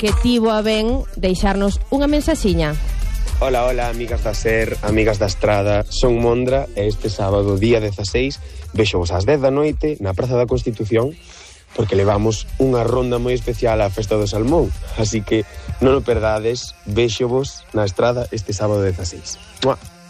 que tivo a ben deixarnos unha mensaxiña. Hola, hola, amigas da SER, amigas da Estrada. Son Mondra e este sábado, día 16, vexo-vos ás 10 da noite na Praza da Constitución porque levamos unha ronda moi especial á Festa do Salmón. Así que non o perdades, vexo-vos na Estrada este sábado 16. ¡Mua!